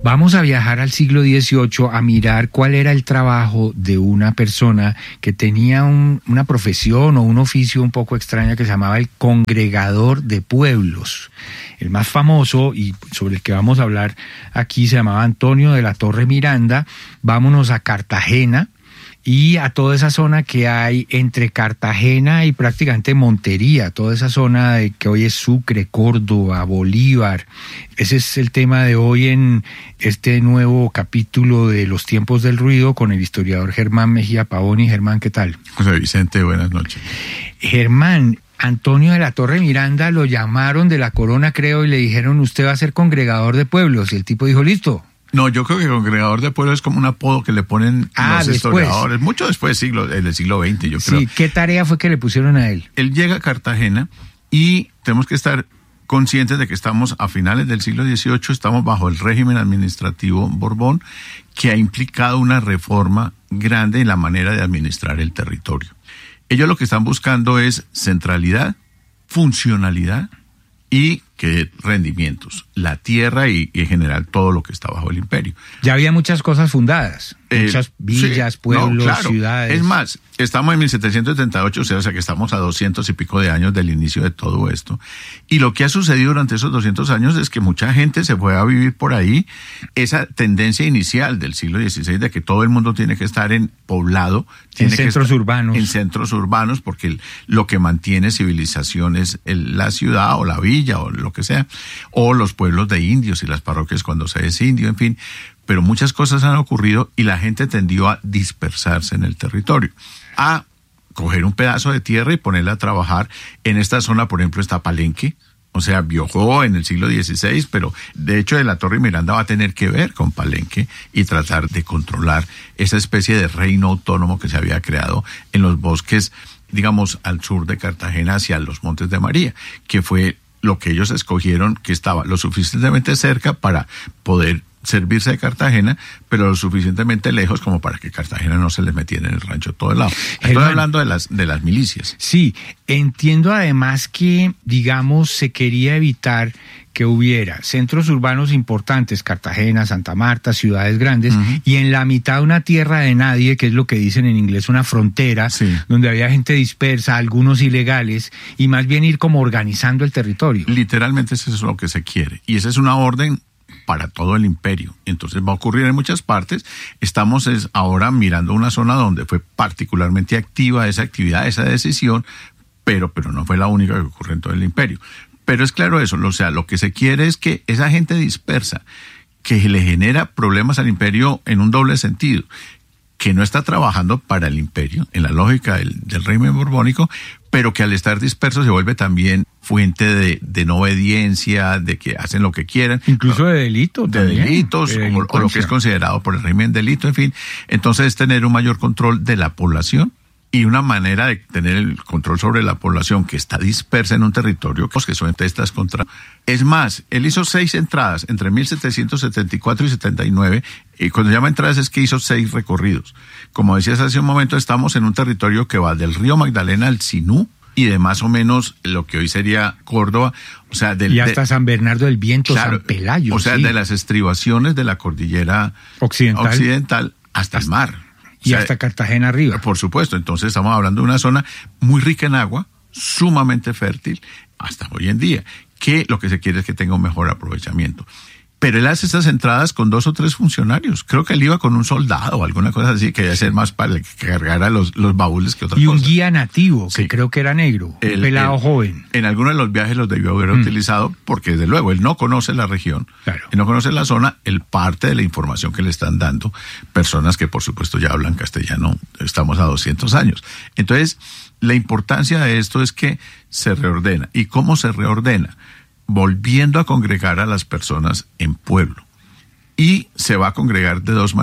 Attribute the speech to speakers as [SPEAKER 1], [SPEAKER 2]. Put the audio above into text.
[SPEAKER 1] Vamos a viajar al siglo XVIII a mirar cuál era el trabajo de una persona que tenía una profesión o un oficio un poco extraña que se llamaba el congregador de pueblos. El más famoso y sobre el que vamos a hablar aquí se llamaba Antonio de la Torre Miranda. Vámonos a Cartagena y a toda esa zona que hay entre Cartagena y prácticamente Montería, toda esa zona de que hoy es Sucre, Córdoba, Bolívar. Ese es el tema de hoy en este nuevo capítulo de Los Tiempos del Ruido con el historiador Germán Mejía Pavoni. Germán, ¿qué tal?
[SPEAKER 2] José Vicente, buenas noches.
[SPEAKER 1] Germán, Antonio de la Torre Miranda lo llamaron de la corona, creo, y le dijeron, usted va a ser congregador de pueblos. Y el tipo dijo, listo.
[SPEAKER 2] No, yo creo que congregador de pueblos es como un apodo que le ponen los historiadores, mucho después del siglo XX, yo creo.
[SPEAKER 1] Sí, ¿qué tarea fue que le pusieron a él?
[SPEAKER 2] Él llega a Cartagena y tenemos que estar conscientes de que estamos a finales del siglo XVIII, estamos bajo el régimen administrativo Borbón, que ha implicado una reforma grande en la manera de administrar el territorio. Ellos lo que están buscando es centralidad, funcionalidad y que rendimientos, la tierra y en general todo lo que está bajo el imperio.
[SPEAKER 1] Ya había muchas cosas fundadas, muchas villas, sí, pueblos, claro, ciudades.
[SPEAKER 2] Es más, estamos en 1778, o sea que estamos a 200 y pico de años del inicio de todo esto. Y lo que ha sucedido durante esos 200 años es que mucha gente se fue a vivir por ahí. Esa tendencia inicial del siglo XVI de que todo el mundo tiene que estar en poblado,
[SPEAKER 1] en centros urbanos.
[SPEAKER 2] En centros urbanos, porque lo que mantiene civilización es la ciudad o la villa o lo que sea, o los pueblos de indios y las parroquias cuando se es indio, en fin. Pero muchas cosas han ocurrido y la gente tendió a dispersarse en el territorio, a coger un pedazo de tierra y ponerla a trabajar. En esta zona, por ejemplo, está Palenque, o sea, viajó en el siglo XVI, pero de hecho de la Torre Miranda va a tener que ver con Palenque y tratar de controlar esa especie de reino autónomo que se había creado en los bosques, digamos, al sur de Cartagena hacia los Montes de María, que fue lo que ellos escogieron, que estaba lo suficientemente cerca para poder servirse de Cartagena, pero lo suficientemente lejos como para que Cartagena no se les metiera en el rancho todo el lado. Estoy hablando de las milicias.
[SPEAKER 1] Sí, entiendo además que, digamos, se quería evitar que hubiera centros urbanos importantes, Cartagena, Santa Marta, ciudades grandes, y en la mitad una tierra de nadie, que es lo que dicen en inglés, una frontera, sí, donde había gente dispersa, algunos ilegales, y más bien ir como organizando el territorio.
[SPEAKER 2] Literalmente eso es lo que se quiere, y esa es una orden para todo el imperio. Entonces va a ocurrir en muchas partes. Estamos ahora mirando una zona donde fue particularmente activa esa actividad, esa decisión, pero no fue la única que ocurrió en todo el imperio. Pero es claro eso, o sea, lo que se quiere es que esa gente dispersa, que le genera problemas al imperio en un doble sentido, que no está trabajando para el imperio, en la lógica del régimen borbónico, pero que al estar disperso se vuelve también fuente de no obediencia, de que hacen lo que quieran.
[SPEAKER 1] Incluso de delitos.
[SPEAKER 2] De delitos, o lo que es considerado por el régimen delito, en fin. Entonces es tener un mayor control de la población y una manera de tener el control sobre la población que está dispersa en un territorio que son testas contra. Es más, él hizo 6 entradas entre 1774 y 79, y cuando llama entradas es que hizo 6 recorridos. Como decías hace un momento, estamos en un territorio que va del río Magdalena al Sinú y de más o menos lo que hoy sería Córdoba, o sea,
[SPEAKER 1] y hasta San Bernardo del Viento, claro, San Pelayo.
[SPEAKER 2] O sea, sí, de las estribaciones de la cordillera occidental hasta el mar.
[SPEAKER 1] Y hasta Cartagena arriba.
[SPEAKER 2] Por supuesto, entonces estamos hablando de una zona muy rica en agua, sumamente fértil, hasta hoy en día, que lo que se quiere es que tenga un mejor aprovechamiento. Pero él hace estas entradas con 2 o 3 funcionarios. Creo que él iba con un soldado o alguna cosa así, que debe ser más para que cargara los baúles que otra cosa.
[SPEAKER 1] Y un guía nativo, que sí, creo que era negro, un pelado joven.
[SPEAKER 2] En algunos de los viajes los debió haber utilizado, porque desde luego él no conoce la región,
[SPEAKER 1] claro,
[SPEAKER 2] él no conoce la zona, él parte de la información que le están dando personas que por supuesto ya hablan castellano, estamos a 200 años. Entonces, la importancia de esto es que se reordena. ¿Y cómo se reordena? Volviendo a congregar a las personas en pueblo. Y se va a congregar de 2 maneras.